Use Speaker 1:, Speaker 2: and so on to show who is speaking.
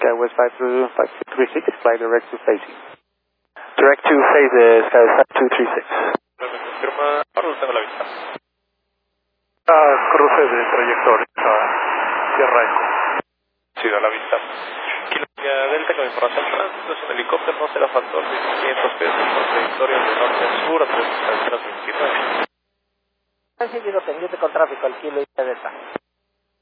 Speaker 1: Skywest 5236, fly direct to phasing.
Speaker 2: Direct to phase, Skywest 5236.
Speaker 3: Me confirma, ahora lo tengo a la vista.
Speaker 4: Cruce de trayectoria, Tierra Eco.
Speaker 3: Sí, a la vista. Kilo Delta con información tránsito, es un helicóptero, no será factor 1500 pesos por trayectoria de norte a sur a 329.
Speaker 5: Han seguido pendiente con tráfico al kilo Delta.